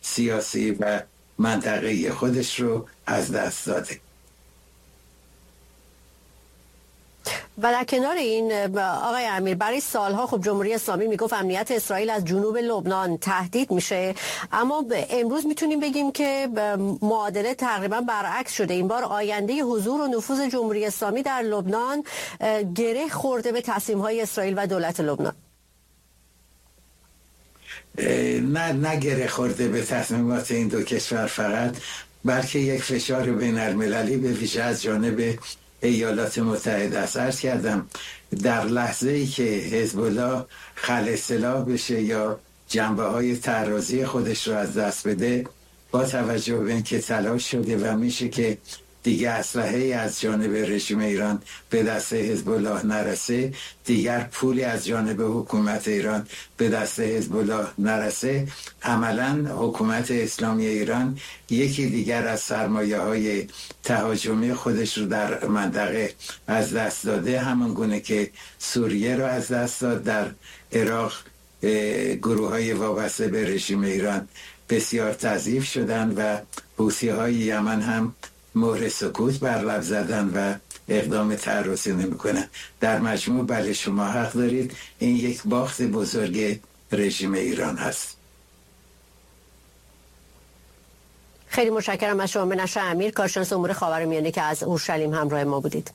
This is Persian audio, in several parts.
سیاسی و منطقه‌ای خودش رو از دست داده. و در کنار این آقای امیر، برای سالها خب جمهوری اسلامی میگفت امنیت اسرائیل از جنوب لبنان تهدید میشه، اما امروز میتونیم بگیم که معادله تقریبا برعکس شده. این بار آینده حضور و نفوذ جمهوری اسلامی در لبنان گره خورده به تصمیم‌های اسرائیل و دولت لبنان. نه گره خورده به تصمیمات این دو کشور فقط، بلکه یک فشار بین المللی به ویژه از جانب ایالات متحده است. عرض کردم در لحظه ای که حزب الله خلع سلاح بشه یا جنبه های تعرضی خودش رو از دست بده، با توجه به اینکه تلاش شده و میشه که دیگه اسلحه‌ای از جانب رژیم ایران به دست حزب الله نرسه، دیگر پولی از جانب حکومت ایران به دست حزب الله نرسه، عملاً حکومت اسلامی ایران یکی دیگر از سرمایه‌های تهاجمی خودش رو در منطقه از دست داده، همون گونه که سوریه رو از دست داد. در عراق گروه‌های وابسته به رژیم ایران بسیار تضعیف شدن و حوثی‌های یمن هم مهر سکوت بر لب زدن و اقدام تعرضی نمی‌کنن. در مجموع بله شما حق دارید، این یک باخت بزرگ رژیم ایران هست. خیلی متشکرم از شما منشه امیر، کارشناس امور خاورمیانه که از اورشلیم همراه ما بودید.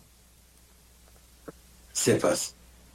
سپاس.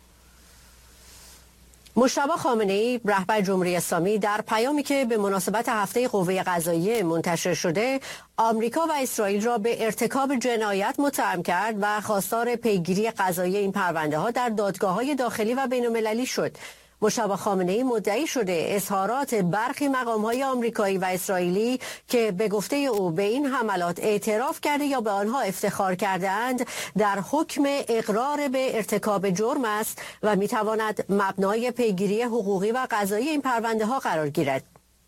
مجتبی خامنه‌ای رهبر جمهوری اسلامی در پیامی که به مناسبت هفته قوه قضاییه منتشر شده، آمریکا و اسرائیل را به ارتکاب جنایت متهم کرد و خواستار پیگیری قضایی این پرونده ها در دادگاه‌های داخلی و بین‌المللی شد. مجتبی خامنه‌ای مدعی شده اظهارات برخی مقام‌های آمریکایی و اسرائیلی که به گفته او به این حملات اعتراف کرده یا به آنها افتخار کرده‌اند در حکم اقرار به ارتکاب جرم است و می‌تواند مبنای پیگیری حقوقی و قضایی این پرونده‌ها قرار گیرد.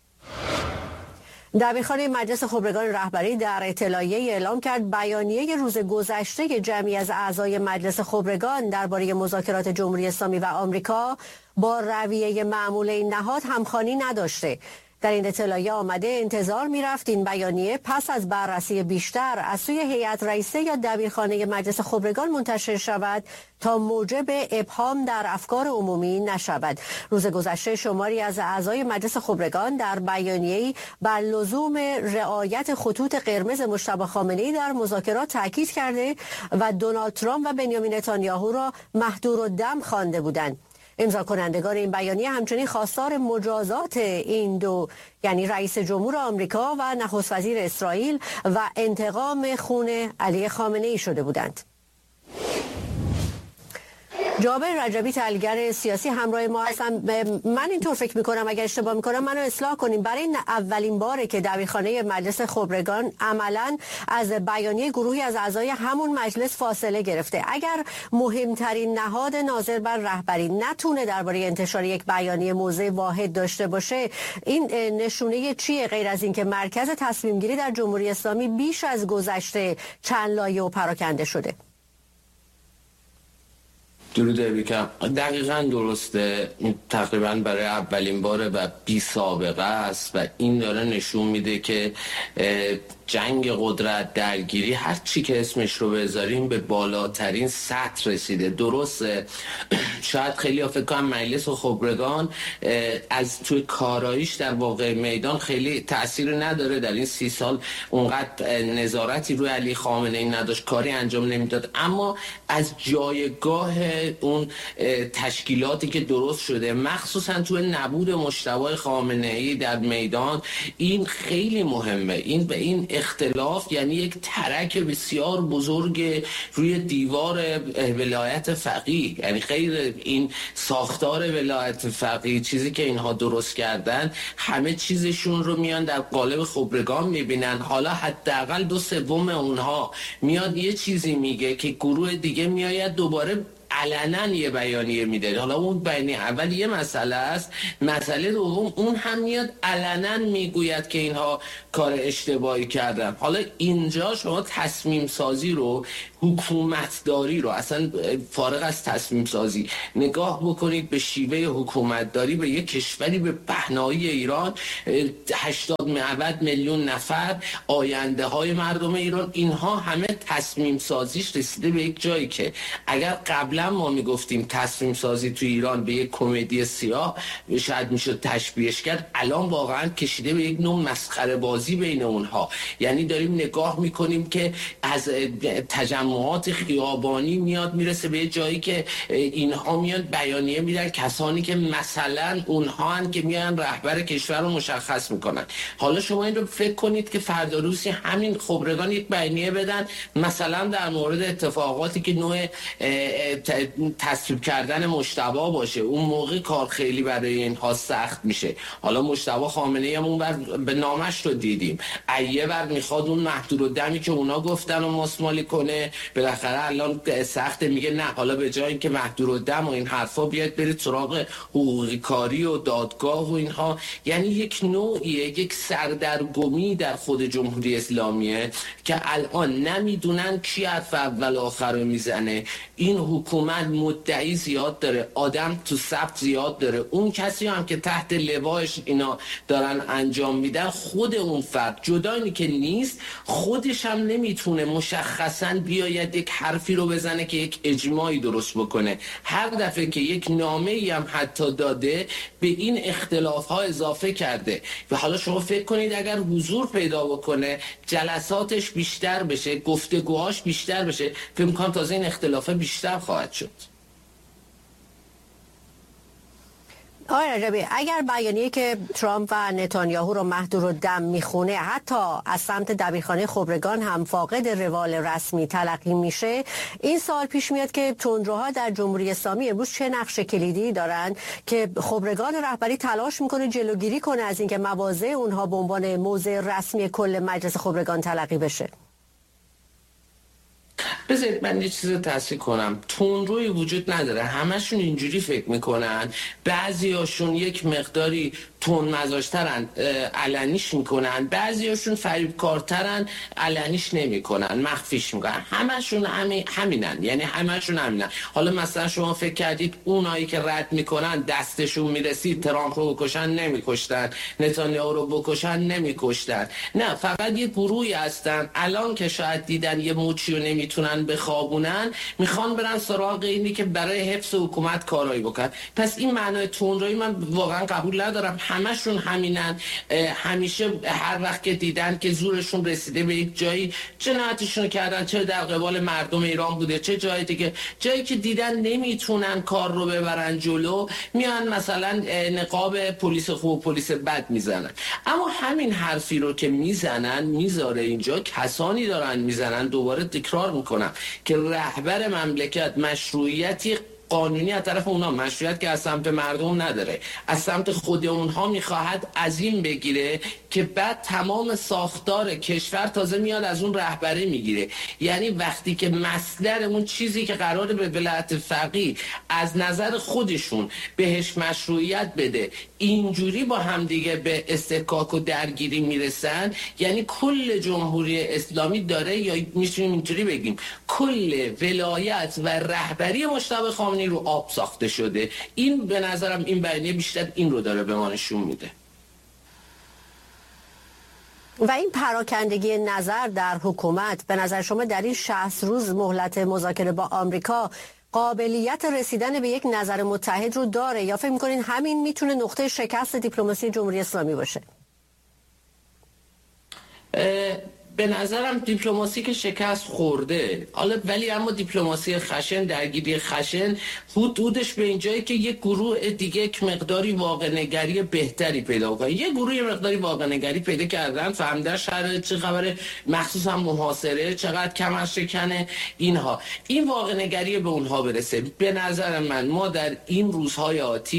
دبیرخانه مجلس خبرگان رهبری در اطلاعیه اعلام کرد بیانیه روز گذشته جمعی از اعضای مجلس خبرگان درباره مذاکرات جمهوری اسلامی و آمریکا با رویه معمول این نهاد همخوانی نداشته. در این اطلاعیه آمده انتظار می‌رفت این بیانیه پس از بررسی بیشتر از سوی هیئت رئیسه یا دبیرخانه مجلس خبرگان منتشر شود تا موجب ابهام در افکار عمومی نشود. روز گذشته شماری از اعضای مجلس خبرگان در بیانیه‌ای بر لزوم رعایت خطوط قرمز مجتبی خامنه‌ای در مذاکرات تاکید کرده و دونالد ترامپ و بنیامین نتانیاهو را مهدورالدم خوانده بودند. امضا کنندگان این بیانیه همچنین خواستار مجازات این دو، یعنی رئیس جمهور آمریکا و نخست وزیر اسرائیل و انتقام خون علی خامنه‌ای شده بودند. جابر رجبی تحلیلگر سیاسی همراه ما هستم. من اینطور فکر میکنم، اگر اشتباه میکنم منو اصلاح کنیم، برای این اولین باره که دبیرخانه مجلس خبرگان عملاً از بیانیه گروهی از اعضای همون مجلس فاصله گرفته. اگر مهمترین نهاد ناظر بر رهبری نتونه درباره انتشار یک بیانیه موضع واحد داشته باشه، این نشونه چیه غیر از این که مرکز تصمیم گیری در جمهوری اسلامی بیش از گذشته چند لایه و پراکنده شده؟ درود بیکم، دقیقاً درسته. این تقریباً برای اولین باره و بی سابقه است و این داره نشون میده که جنگ قدرت، درگیری، هر چی که اسمش رو بذاریم به بالاترین سطح رسیده. درسته شاید خیلی فکر کنم مجلس و خبرگان از توی کاراییش در واقع میدان خیلی تأثیر نداره، در این 30 سال اونقدر نظارتی روی علی خامنه‌ای نداشت، کاری انجام نمیداد، اما از جایگاه اون تشکیلاتی که درست شده مخصوصا توی نبود مجتبی خامنه‌ای در میدان، این خیلی مهمه. این به این اختلاف یعنی یک ترک بسیار بزرگ روی دیوار ولایت فقیه، یعنی غیر این ساختار ولایت فقیه، چیزی که اینها درست کردن، همه چیزشون رو میان در قالب خبرگان میبینن. حالا حداقل 2/3 اونها میاد یه چیزی میگه که گروه دیگه میآید دوباره علنا یه بیانیه میده. حالا اون بیانیه اول یه مسئله است، مسئله دوم اون هم میاد علنا میگوید که اینها کار اشتباهی کردن. حالا اینجا شما تصمیم سازی رو، حکومتداری رو، اصلا فارغ از تصمیم سازی نگاه بکنید به شیوه حکومتداری به یک کشوری به پهنایی ایران، 80 میلیون نفر، آینده های مردم ایران، اینها همه تصمیم سازیش رسیده به یک جایی که اگر قبلا ما میگفتیم تصمیم سازی تو ایران به یک کمدی سیاه شاید میشد تشبیهش کرد، الان واقعا کشیده به یک نوع مسخره بازی بین اونها. یعنی داریم نگاه میکنیم که از تجمعات خیابانی میاد میرسه به جایی که اینها میاد بیانیه میدن، کسانی که مثلا اونها هن که میان رهبر کشور رو مشخص میکنن. حالا شما این رو فکر کنید که فردا روسی همین خبرگان یک بیانیه بدن مثلا در مورد اتفاقاتی که نوع تصویب کردن مجتبی باشه، اون موقع کار خیلی برای اینها سخت میشه. حالا مجتبی خامنه‌ای هم اون به نامش رو دیدیم، ایه بر میخواد اون محدودالدمی که اونا گفتن و ماسمالی کنه، بالاخره الان سخته، میگه نه حالا به جای اینکه محدودالدم و این حرفا بیاد برید سراغ حقوقی کاری و دادگاه و اینها. یعنی یک نوعیه، یک سردرگمی در خود جمهوری اسلامیه که الان نمیدونن کی حرف اول آخر رو میزنه. این حکومت مدعی زیاد داره، آدم تو ثبت زیاد داره، اون کسی هم که تحت لواش اینا دارن انجام میدن خود اون فرد جدا اینی که نیست، خودش هم نمیتونه مشخصا بیاید یک حرفی رو بزنه که یک اجماعی درست بکنه. هر دفعه که یک نامه ای هم حتی داده به این اختلاف ها اضافه کرده. و حالا شما فکر کنید اگر حضور پیدا بکنه، جلساتش بیشتر بشه، گفتگوهاش بیشتر بشه، فکر می‌کنم تازه این اختلاف بیشتر خواهد شد. آقای رجبی، اگر بیانیه که ترامپ و نتانیاهو رو محدودالدم میخونه حتی از سمت دبیرخانه خبرگان هم فاقد روال رسمی تلقی میشه، این سوال پیش میاد که تندروها در جمهوری اسلامی امروز چه نقش کلیدی دارن که خبرگان رهبری تلاش میکنه جلوگیری کنه از اینکه مواضع اونها به عنوان موضع رسمی کل مجلس خبرگان تلقی بشه؟ بذارید من یه چیز رو تصحیح کنم. تندروی وجود نداره، همشون اینجوری فکر میکنن، بعضیاشون یک مقداری تون مزاجترن علنیش میکنن، بعضیاشون فریبکارترن علنیش نمیکنن، مخفیش میکنن. همشون همینن، یعنی همشون همینن. حالا مثلا شما فکر کردید اونایی که رد میکنن دستشون میرسید ترامپ رو بکشن نمیکشتن، نتانیاهو رو بکشن نمیکشتن، نه، فقط یه گروهی هستن الان که شاید دیدن یه موچی رو نمیتونن بخوابونن، میخوان برن سراغ اینی که برای حفظ حکومت کارایی بکنن. پس این معنای تندرویی من واقعا قبول ندارم. همشون همینن، همیشه هر وقت که دیدن که زورشون رسیده به یک جایی جنایتشون کردن، چه در قبال مردم ایران بوده چه جای دیگه، جایی که دیدن نمیتونن کار رو ببرن جلو میان مثلا نقاب پلیس خوب و پلیس بد میزنن. اما همین حرفی رو که میزنن میذاره اینجا کسانی دارن میزنن، دوباره تکرار میکنم، که رهبر مملکت مشروعیتی قانونی از طرف اونا، مشروعیت که از سمت مردم نداره، از سمت خود اونها میخواهد عظیم بگیره که بعد تمام ساختار کشور تازه میاد از اون رهبری میگیره. یعنی وقتی که مصدر اون چیزی که قراره به ولایت فقیه از نظر خودشون بهش مشروعیت بده اینجوری با همدیگه به استحقاق و درگیری میرسن، یعنی کل جمهوری اسلامی داره، یا میتونیم اینجوری بگیم کل ولایت و رهبری مجتبی خامنه‌ای رو آب ساخته شده. این به نظرم این بیانیه بیشتر این رو داره به ما نشون میده. و این پراکندگی نظر در حکومت به نظر شما در این 60 روز مهلت مذاکره با آمریکا قابلیت رسیدن به یک نظر متحد رو داره، یا فکر می‌کنین همین میتونه نقطه شکست دیپلماسی جمهوری اسلامی باشه؟ به نظرم دیپلماسی که شکست خورده، حالا ولی اما دیپلماسی خشن، درگیری خشن حدودش به اینجایی که یک گروه دیگه یک مقداری واقع نگری بهتری پیدا کنه. یک گروه یک مقداری واقع نگری پیدا کردن، فهمیدن شهر چه خبره، مخصوصا محاصره چقدر کمر شکنه، اینها، این واقع نگری به اونها برسه. به نظر من ما در این روزهای آتی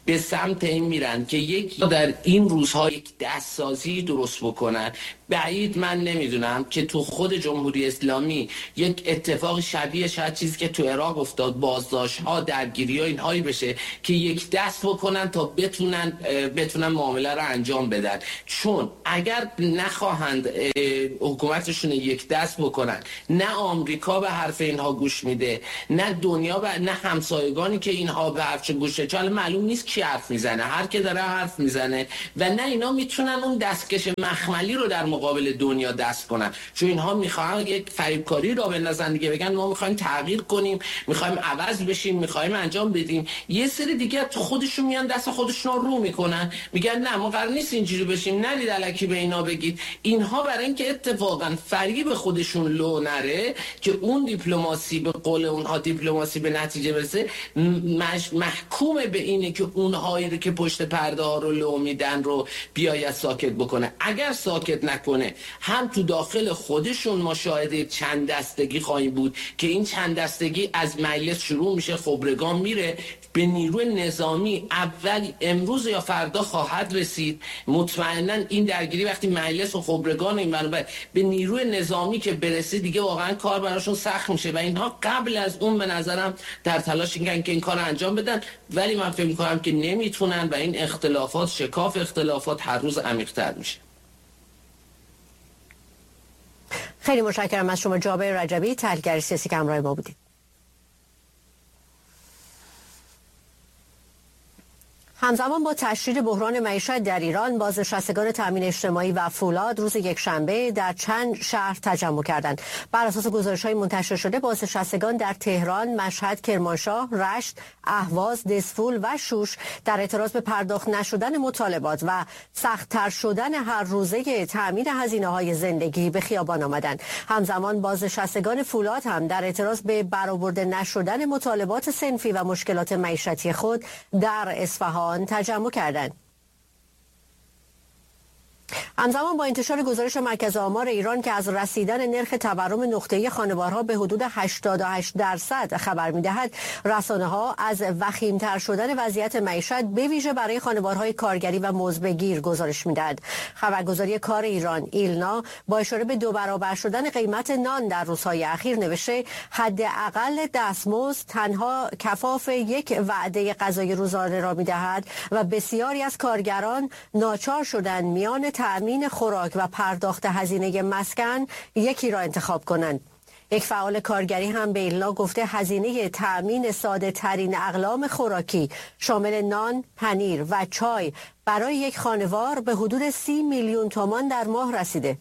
به سمت این میرن که یک در این روزها یک دستسازی درست بکنن. بعید من نمیدونم که تو خود جمهوری اسلامی یک اتفاق شبیه شاید چیزی که تو عراق افتاد، بازداشت‌ها، درگیری‌ها اینهایی بشه که یک دست بکنن تا بتونن معامله رو انجام بدن. چون اگر نخواهند حکومتشون یک دست بکنن، نه آمریکا به حرف اینها گوش میده، نه دنیا نه همسایگانی که اینها به حرف گوش میده، چون معلوم نیست کی حرف میزنه، هر کی داره حرف میزنه، و نه اینا میتونن اون دستکش مخملی رو در مقابل دنیا دست کنن، چون اینها میخوان یک فریبکاری را بندازن دیگه، بگن ما میخوایم تغییر کنیم، میخوایم عوض بشیم، میخوایم انجام بدیم. یه سری دیگه تو خودشون میان دست خودشون رو میکنن، میگن نه ما قرار نیست اینجوری بشیم، ندید الکی به اینا بگید. اینها برای اینکه اتفاقا فریب خودشون لو نره که اون دیپلماسی به قول اونها دیپلماسی به نتیجه برسه، محکوم به اینه که اونهایی رو که پشت پرده ها رو لو میدن رو بیاید ساکت بکنه. اگر ساکت نکنه، هم تو داخل خودشون ما شاهد چند دستگی خواهیم بود که این چند دستگی از مجلس شروع میشه، خبرگان میره به نیروی نظامی، اول امروز یا فردا خواهد رسید. مطمئنا این درگیری وقتی مجلس و خبرگان این منو به نیروی نظامی که برسه دیگه واقعا کار براشون سخت میشه و اینها قبل از اون به نظرم در تلاش اینن که این کار انجام بدن، ولی من فکر می‌کنم که نمیتونن و این اختلافات، شکاف اختلافات هر روز عمیق‌تر میشه. خیلی متشکرم از شما جابر رجبی، تحلیلگر سیاسی که همراه ما بودید. همزمان با تشدید بحران معیشت در ایران، بازنشستگان تامین اجتماعی و فولاد روز یکشنبه در چند شهر تجمع کردند. بر اساس گزارش‌های منتشر شده، بازنشستگان در تهران، مشهد، کرمانشاه، رشت، اهواز، دسفول و شوش در اعتراض به پرداخت نشدن مطالبات و سخت‌تر شدن هر روزه تامین هزینه‌های زندگی به خیابان آمدند. همزمان بازنشستگان فولاد هم در اعتراض به برآورده نشدن مطالبات صنفی و مشکلات معیشتی خود در اصفهان تجمع کردند. همزمان با انتشار گزارش مرکز آمار ایران که از رسیدن نرخ تورم نقطه‌ای خانوارها به حدود 88% خبر می‌دهد، رسانه‌ها از وخیم‌تر شدن وضعیت معیشت به ویژه برای خانوارهای کارگری و مزدبگیر گزارش می‌دهد. خبرگزاری کار ایران ایلنا با اشاره به 2 برابر شدن قیمت نان در روزهای اخیر نوشته حداقل دستمزد تنها کفاف یک وعده غذای روزانه را می‌دهد و بسیاری از کارگران ناچار شدند میان تأمین خوراک و پرداخت هزینه مسکن یکی را انتخاب کنند. یک فعال کارگری هم به ایلنا گفته هزینه تأمین ساده ترین اقلام خوراکی شامل نان، پنیر و چای برای یک خانوار به حدود 30 میلیون تومان در ماه رسیده.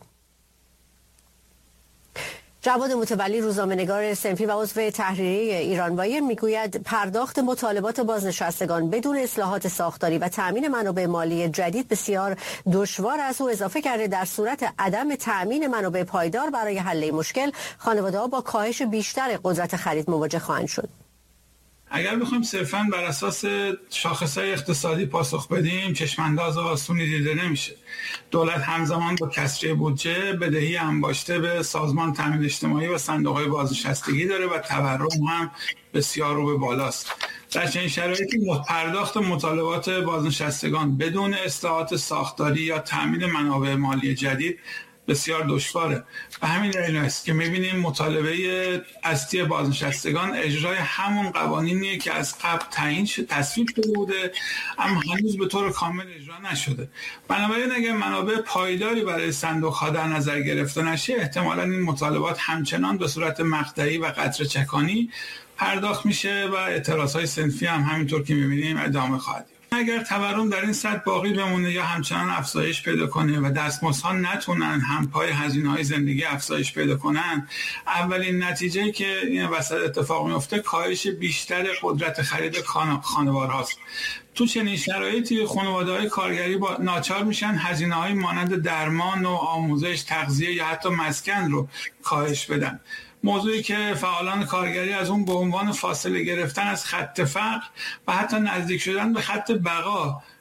جواد متولی، روزنامه‌نگار صنفی و عضو تحریریه ایرانوایی، میگوید پرداخت مطالبات بازنشستگان بدون اصلاحات ساختاری و تأمین منابع مالی جدید بسیار دشوار است. او اضافه کرده در صورت عدم تأمین منابع پایدار برای حل مشکل، خانواده‌ها با کاهش بیشتر قدرت خرید مواجه خواهند شد. اگر بخوایم صرفاً بر اساس شاخصهای اقتصادی پاسخ بدیم، چشم‌انداز آسونی دیده نمیشه. دولت همزمان با کسری بودجه بدهی انباشته به سازمان تامین اجتماعی و صندوق‌های بازنشستگی داره و تورم هم بسیار رو به بالاست. در چنین شرایطی پرداخت مطالبات بازنشستگان بدون اصلاحات ساختاری یا تامین منابع مالی جدید بسیار دشواره. و همین دلیل است که می‌بینیم مطالبه اصلی بازنشستگان اجرای همون قوانینیه که از قبل تصویب شده بوده، اما هنوز به طور کامل اجرا نشده. بنابراین اگر منابع پایداری برای صندوق‌ها در نظر گرفته نشه، احتمالاً این مطالبات همچنان به صورت مقطعی و قطره چکانی پرداخت میشه و اعتراض‌های صنفی هم همینطور که می‌بینیم ادامه خواهد. اگر تورم در این سطح باقی بمونه یا همچنان افزایش پیدا کنه و دستمزدها نتونن همپای هزینه‌های زندگی افزایش پیدا کنن، اولین نتیجه که این وسط اتفاق میفته کاهش بیشتر قدرت خرید خانوارهاست. تو چنین شرایطی خانواده‌های کارگری ناچار میشن هزینه‌های مانند درمان و آموزش، تغذیه یا حتی مسکن رو کاهش بدن. موضوعی که فعالان کارگری از اون به عنوان فاصله گرفتن از خط فقر و حتی نزدیک شدن به خط بقا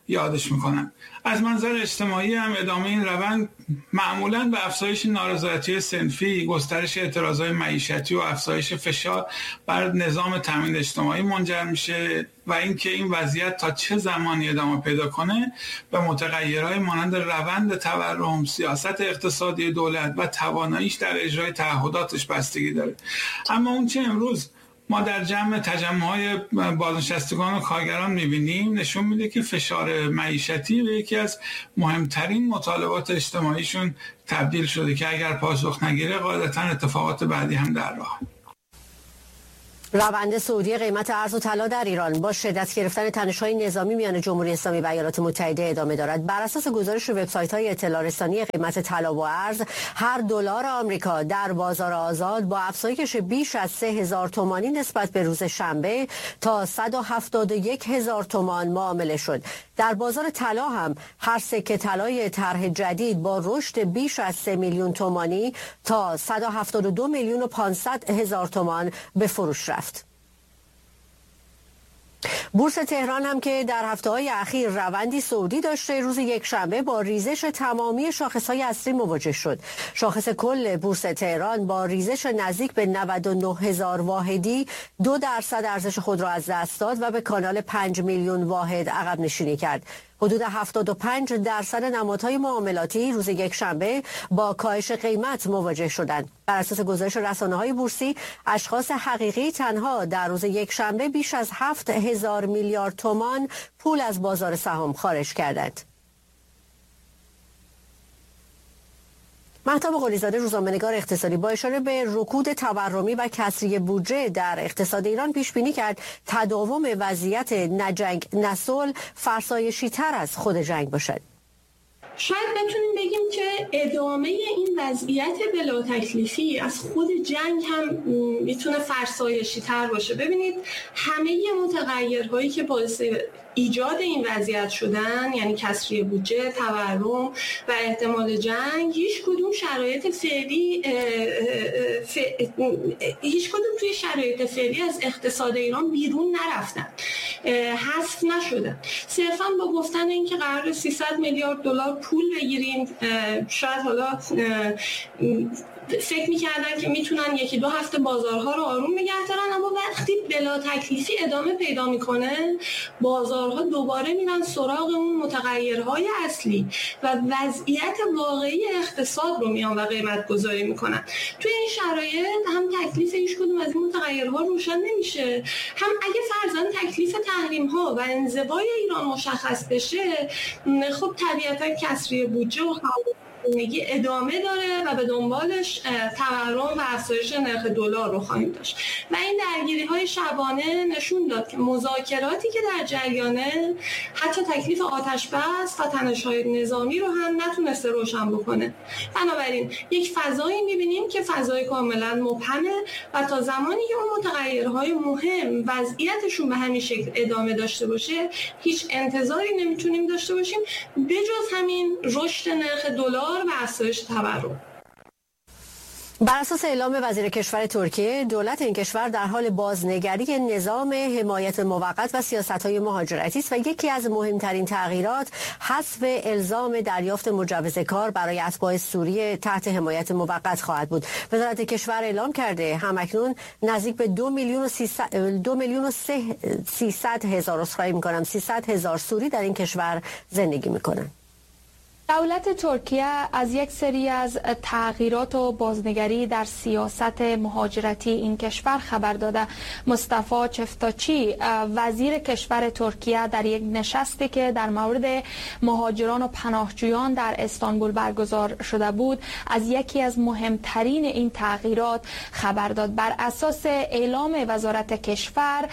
یادش میکنن. از منظر اجتماعی هم ادامه این روند معمولاً به افزایش نارضایتی صنفی، گسترش اعتراضهای معیشتی و افزایش فشار بر نظام تامین اجتماعی منجر میشه و اینکه این وضعیت تا چه زمانی ادامه پیدا کنه به متغیرهای مانند روند تورم، سیاست اقتصادی دولت و تواناییش در اجرای تعهداتش بستگی داره. اما اون چه امروز ما در تجمع‌های بازنشستگان و کارگران می‌بینیم نشون میده که فشار معیشتی به یکی از مهمترین مطالبات اجتماعیشون تبدیل شده که اگر پاسخ نگیره قاعدتاً اتفاقات بعدی هم در راه. روند صعودی قیمت ارز و طلا در ایران با شدت گرفتن تنش‌های نظامی میان جمهوری اسلامی و ایالات متحده ادامه دارد. بر اساس گزارش وبسایت‌های اطلاع رسانی قیمت طلا و ارز، هر دلار آمریکا در بازار آزاد با افزایش بیش از 3000 تومانی نسبت به روز شنبه تا 171,000 تومان معامله شد. در بازار طلا هم هر سکه طلای طرح جدید با رشد بیش از 3 میلیون تومانی تا 172,500,000 تومان به فروش رفت. بورس تهران هم که در هفته‌های اخیر روندی صعودی داشته، روز یکشنبه با ریزش تمامی شاخص‌های اصلی مواجه شد. شاخص کل بورس تهران با ریزش نزدیک به 99,000 واحدی 2% ارزش خود را از دست داد و به کانال 5 میلیون واحد عقب نشینی کرد. حدود 75% نمادهای معاملاتی روز یکشنبه با کاهش قیمت مواجه شدند. بر اساس گزارش رسانه‌های بورسی، اشخاص حقیقی تنها در روز یکشنبه بیش از 7,000 میلیارد تومان پول از بازار سهام خارج کردند. مهتاب قلی‌زاده، روزنامه‌نگار اقتصادی، با اشاره به رکود تورمی و کسری بودجه در اقتصاد ایران پیش بینی کرد تداوم وضعیت نه جنگ نه صلح فرسایشی‌تر از خود جنگ باشد. شاید بتونیم بگیم که ادامه این وضعیت بلا تکلیفی از خود جنگ هم میتونه فرسایشی تر باشه. ببینید همه متغیرهایی که باعث ایجاد این وضعیت شدن، یعنی کسری بودجه، تورم و احتمال جنگ، هیچ کدوم توی شرایط فعلی از اقتصاد ایران بیرون نرفتن، حذف نشدن. صرفا با گفتن اینکه قرار 300 میلیارد دلار پول بگیریم، شاید حالا فکر می‌کردن که میتونن یکی دو هفته بازارها رو آروم نگه دارن، اما وقتی بلا تکلیفی ادامه پیدا میکنه بازارها دوباره میرن سراغ اون متغیرهای اصلی و وضعیت واقعی اقتصاد رو میان و قیمت گذاری میکنن. توی این شرایط هم تکلیف هیچ کدوم از این متغیرها روشن نمیشه، هم اگه فرضاً تکلیف تحریم‌ها و انزوای ایران مشخص بشه، خب طبیعتاً کسری بودجه و زندگی ادامه داره و به دنبالش تورم و افزایش نرخ دلار رو خواهیم داشت. و این درگیری‌های شبانه نشون داد که مذاکراتی که در جریانه حتی تکلیف آتش‌بس و تنش‌های نظامی رو هم نتونسته روشن بکنه. بنابراین یک فضایی می‌بینیم که فضای کاملا مبهمه و تا زمانی که اون متغیرهای مهم وضعیتشون به همین شکل ادامه داشته باشه، هیچ انتظاری نمیتونیم داشته باشیم بجز همین رشد نرخ دلار و افزایش تورم. بر اساس اعلام وزیر کشور ترکیه، دولت این کشور در حال بازنگری نظام حمایت موقت و سیاست‌های مهاجرتی است و یکی از مهمترین تغییرات حذف الزام دریافت مجوز کار برای اتباع سوریه تحت حمایت موقت خواهد بود. وزارت کشور اعلام کرده همکنون نزدیک به 2,300,000 سوری در این کشور زندگی می‌کنند. دولت ترکیه از یک سری از تغییرات و بازنگری در سیاست مهاجرتی این کشور خبر داده. مصطفی چفتاچی وزیر کشور ترکیه در یک نشستی که در مورد مهاجران و پناهجویان در استانبول برگزار شده بود از یکی از مهمترین این تغییرات خبر داد. بر اساس اعلام وزارت کشور،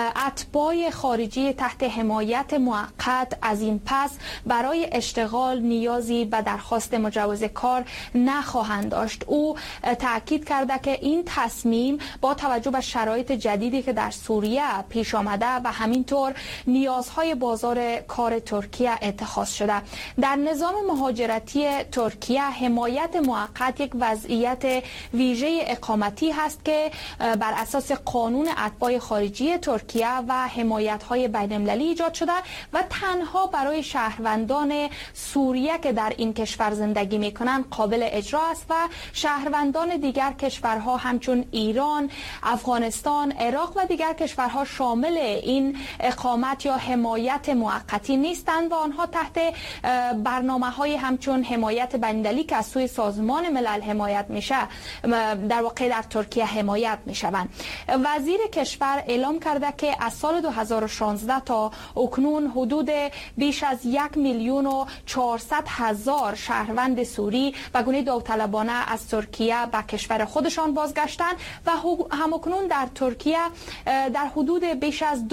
اتباع خارجی تحت حمایت موقت از این پس برای اشتغال نیازی به درخواست مجوز کار نخواهند داشت. او تاکید کرده که این تصمیم با توجه به شرایط جدیدی که در سوریه پیش آمده و همینطور نیازهای بازار کار ترکیه اتخاذ شده. در نظام مهاجرتی ترکیه حمایت موقت یک وضعیت ویژه اقامتی هست که بر اساس قانون اتباع خارجی ترکیه و حمایت‌های بین‌المللی ایجاد شده و تنها برای شهروندان سوریه که در این کشور زندگی می‌کنند قابل اجرا است و شهروندان دیگر کشورها همچون ایران، افغانستان، عراق و دیگر کشورها شامل این اقامت یا حمایت موقتی نیستند و آنها تحت برنامه‌های همچون حمایت بین‌المللی که از سوی سازمان ملل حمایت میشه در واقع در ترکیه حمایت میشوند. وزیر کشور اعلام کرده که از سال 2016 تا اکنون حدود بیش از 1,400,000 شهروند سوری و گونه داوطلبانه از ترکیه به کشور خودشان بازگشتند و همکنون در ترکیه در حدود بیش از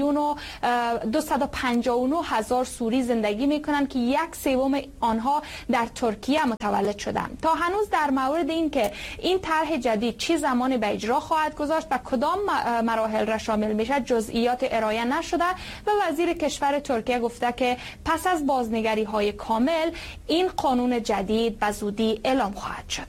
2,259,000 سوری زندگی میکنند که 1/3 آنها در ترکیه متولد شدند. تا هنوز در مورد این که این طرح جدید چه زمانی به اجرا خواهد گذاشت و کدام مراحل را شامل میشه جزئیات ارائه نشده و وزیر کشور ترکیه گفته که پس از بازنگری های کامل این قانون جدید به زودی اعلام خواهد شد.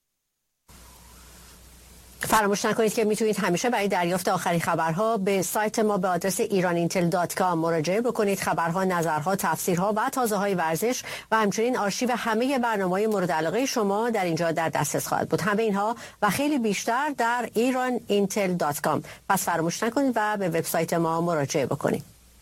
فراموش نکنید که میتونید همیشه برای دریافت آخرین خبرها به سایت ما به آدرس iraninintel.com مراجعه بکنید. خبرها، نظرها، تفسیرها و تازه‌های ورزش و همچنین آرشیو همه برنامه‌های مورد علاقه شما در اینجا در دسترس خواهد بود. همه اینها و خیلی بیشتر در iraninintel.com. پس فراموش نکنید و به وبسایت ما مراجعه بکنید.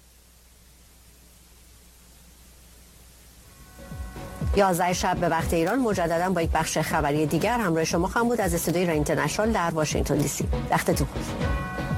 11 شب به وقت ایران مجددا با یک بخش خبری دیگر همراه شما خواهم بود از استودیوی ایران اینترنشنال در واشنگتن دی سی. وقتتون خوش.